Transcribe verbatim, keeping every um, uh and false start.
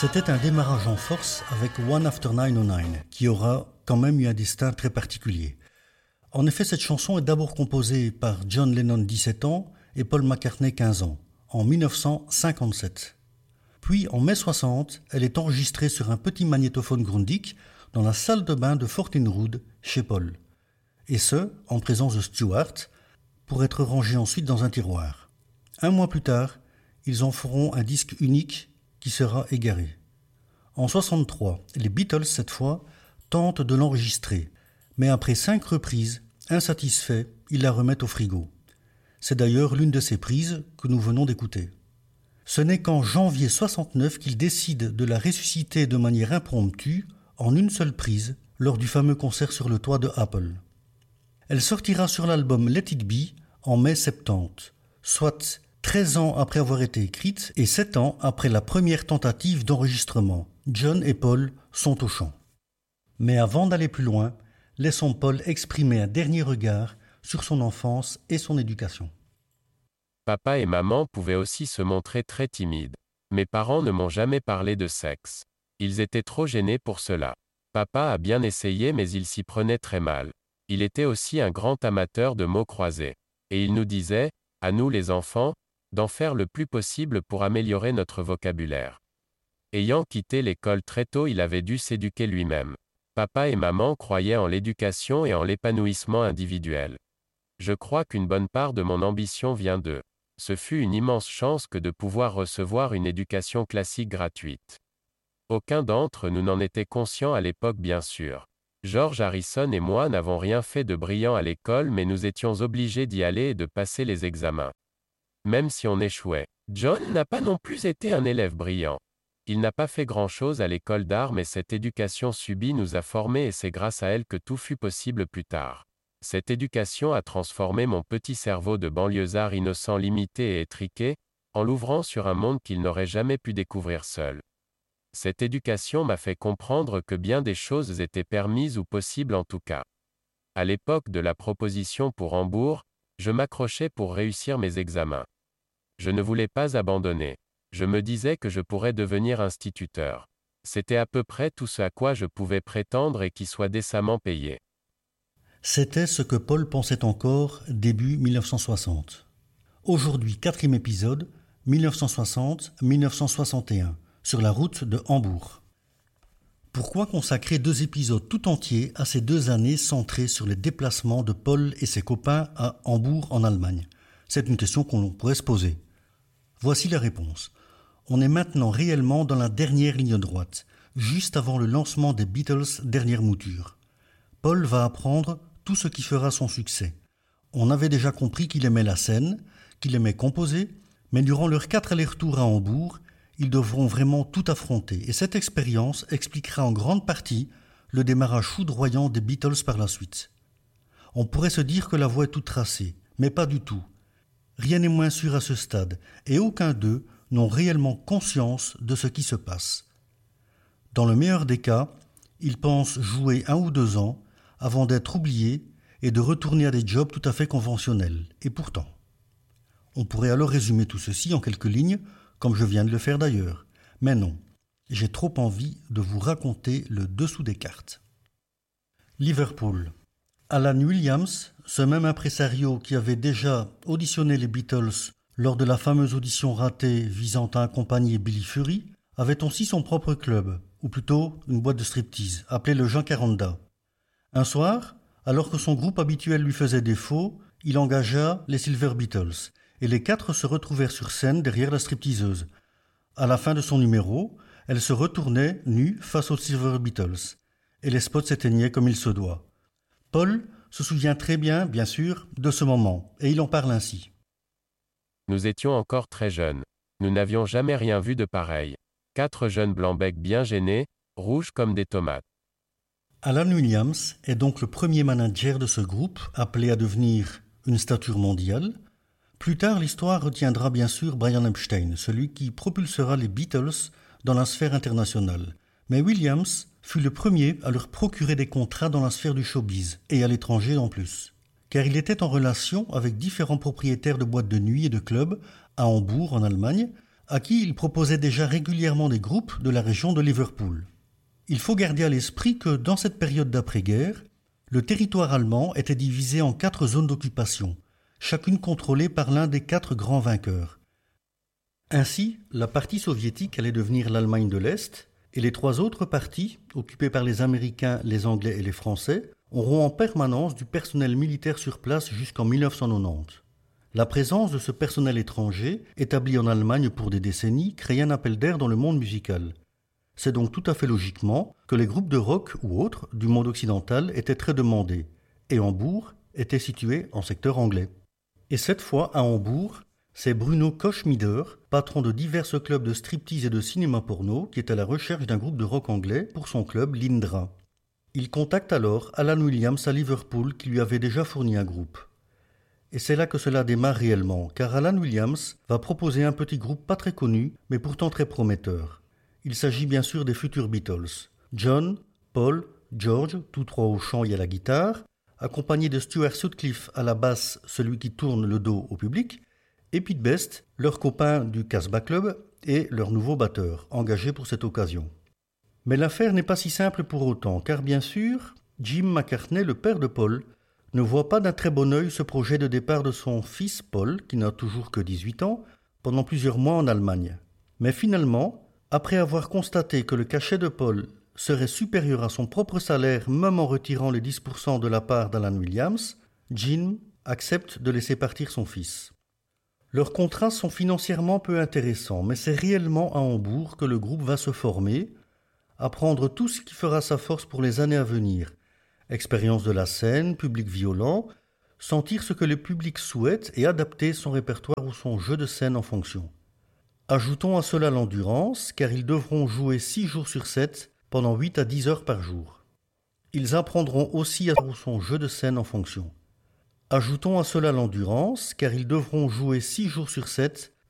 C'était un démarrage en force avec One After neuf cent neuf, qui aura quand même eu un destin très particulier. En effet, cette chanson est d'abord composée par John Lennon, dix-sept ans, et Paul McCartney, quinze ans, en dix-neuf cent cinquante-sept. Puis, en mai soixante, elle est enregistrée sur un petit magnétophone Grundig dans la salle de bain de Fortinrud, chez Paul. Et ce, en présence de Stewart, pour être rangée ensuite dans un tiroir. Un mois plus tard, ils en feront un disque unique qui sera égaré. En soixante-trois, les Beatles, cette fois, tentent de l'enregistrer, mais après cinq reprises, insatisfaits, ils la remettent au frigo. C'est d'ailleurs l'une de ces prises que nous venons d'écouter. Ce n'est qu'en janvier soixante-neuf qu'ils décident de la ressusciter de manière impromptue, en une seule prise, lors du fameux concert sur le toit de Apple. Elle sortira sur l'album Let It Be en mai soixante-dix, soit treize ans après avoir été écrite et sept ans après la première tentative d'enregistrement. John et Paul sont au chant. Mais avant d'aller plus loin, laissons Paul exprimer un dernier regard sur son enfance et son éducation. Papa et maman pouvaient aussi se montrer très timides. Mes parents ne m'ont jamais parlé de sexe. Ils étaient trop gênés pour cela. Papa a bien essayé mais il s'y prenait très mal. Il était aussi un grand amateur de mots croisés. Et il nous disait, à nous les enfants, d'en faire le plus possible pour améliorer notre vocabulaire. Ayant quitté l'école très tôt, il avait dû s'éduquer lui-même. Papa et maman croyaient en l'éducation et en l'épanouissement individuel. Je crois qu'une bonne part de mon ambition vient d'eux. Ce fut une immense chance que de pouvoir recevoir une éducation classique gratuite. Aucun d'entre nous n'en était conscient à l'époque bien sûr. George Harrison et moi n'avons rien fait de brillant à l'école mais nous étions obligés d'y aller et de passer les examens. Même si on échouait. John n'a pas non plus été un élève brillant. Il n'a pas fait grand-chose à l'école d'art mais cette éducation subie nous a formés et c'est grâce à elle que tout fut possible plus tard. Cette éducation a transformé mon petit cerveau de banlieusard innocent limité et étriqué, en l'ouvrant sur un monde qu'il n'aurait jamais pu découvrir seul. Cette éducation m'a fait comprendre que bien des choses étaient permises ou possibles en tout cas. À l'époque de la proposition pour Hambourg, je m'accrochais pour réussir mes examens. Je ne voulais pas abandonner. Je me disais que je pourrais devenir instituteur. C'était à peu près tout ce à quoi je pouvais prétendre et qui soit décemment payé. C'était ce que Paul pensait encore début dix-neuf cent soixante. Aujourd'hui, quatrième épisode, dix-neuf cent soixante à dix-neuf cent soixante et un, sur la route de Hambourg. Pourquoi consacrer deux épisodes tout entiers à ces deux années centrées sur les déplacements de Paul et ses copains à Hambourg en Allemagne? C'est une question qu'on pourrait se poser. Voici la réponse. On est maintenant réellement dans la dernière ligne droite, juste avant le lancement des Beatles dernière mouture. Paul va apprendre tout ce qui fera son succès. On avait déjà compris qu'il aimait la scène, qu'il aimait composer, mais durant leurs quatre allers-retours à Hambourg, ils devront vraiment tout affronter et cette expérience expliquera en grande partie le démarrage foudroyant des Beatles par la suite. On pourrait se dire que la voie est toute tracée, mais pas du tout. Rien n'est moins sûr à ce stade et aucun d'eux n'ont réellement conscience de ce qui se passe. Dans le meilleur des cas, ils pensent jouer un ou deux ans avant d'être oubliés et de retourner à des jobs tout à fait conventionnels. Et pourtant, on pourrait alors résumer tout ceci en quelques lignes, comme je viens de le faire d'ailleurs. Mais non, j'ai trop envie de vous raconter le dessous des cartes. Liverpool. Alan Williams, ce même impresario qui avait déjà auditionné les Beatles lors de la fameuse audition ratée visant à accompagner Billy Fury, avait aussi son propre club, ou plutôt une boîte de striptease, appelée le Jacaranda. Un soir, alors que son groupe habituel lui faisait défaut, il engagea les Silver Beatles, et les quatre se retrouvèrent sur scène derrière la stripteaseuse. À la fin de son numéro, elle se retournait nue face aux Silver Beatles, et les spots s'éteignaient comme il se doit. Paul se souvient très bien, bien sûr, de ce moment, et il en parle ainsi. Nous étions encore très jeunes. Nous n'avions jamais rien vu de pareil. Quatre jeunes blancs-becs bien gênés, rouges comme des tomates. Alan Williams est donc le premier manager de ce groupe, appelé à devenir une stature mondiale. Plus tard, l'histoire retiendra bien sûr Brian Epstein, celui qui propulsera les Beatles dans la sphère internationale. Mais Williams fut le premier à leur procurer des contrats dans la sphère du showbiz, et à l'étranger en plus. Car il était en relation avec différents propriétaires de boîtes de nuit et de clubs à Hambourg, en Allemagne, à qui il proposait déjà régulièrement des groupes de la région de Liverpool. Il faut garder à l'esprit que dans cette période d'après-guerre, le territoire allemand était divisé en quatre zones d'occupation, chacune contrôlée par l'un des quatre grands vainqueurs. Ainsi, la partie soviétique allait devenir l'Allemagne de l'Est, et les trois autres parties, occupées par les Américains, les Anglais et les Français, auront en permanence du personnel militaire sur place jusqu'en mille neuf cent quatre-vingt-dix. La présence de ce personnel étranger, établi en Allemagne pour des décennies, crée un appel d'air dans le monde musical. C'est donc tout à fait logiquement que les groupes de rock ou autres du monde occidental étaient très demandés, et Hambourg était situé en secteur anglais. Et cette fois, à Hambourg, c'est Bruno Koch-Mieder, patron de divers clubs de striptease et de cinéma porno, qui est à la recherche d'un groupe de rock anglais pour son club Lindra. Il contacte alors Alan Williams à Liverpool qui lui avait déjà fourni un groupe. Et c'est là que cela démarre réellement, car Alan Williams va proposer un petit groupe pas très connu, mais pourtant très prometteur. Il s'agit bien sûr des futurs Beatles. John, Paul, George, tous trois au chant et à la guitare, accompagnés de Stuart Sutcliffe à la basse, celui qui tourne le dos au public, et Pete Best, leur copain du Casbah Club et leur nouveau batteur, engagé pour cette occasion. Mais l'affaire n'est pas si simple pour autant, car bien sûr, Jim McCartney, le père de Paul, ne voit pas d'un très bon œil ce projet de départ de son fils Paul, qui n'a toujours que dix-huit ans, pendant plusieurs mois en Allemagne. Mais finalement, après avoir constaté que le cachet de Paul serait supérieur à son propre salaire même en retirant les dix pour cent de la part d'Alan Williams, Jim accepte de laisser partir son fils. Leurs contrats sont financièrement peu intéressants, mais c'est réellement à Hambourg que le groupe va se former, apprendre tout ce qui fera sa force pour les années à venir. Expérience de la scène, public violent, sentir ce que le public souhaite et adapter son répertoire ou son jeu de scène en fonction. Ajoutons à cela l'endurance, car ils devront jouer six jours sur sept pendant huit à dix heures par jour. Ils apprendront aussi à son jeu de scène en fonction. Ajoutons à cela l'endurance, car ils devront jouer six jours sur sept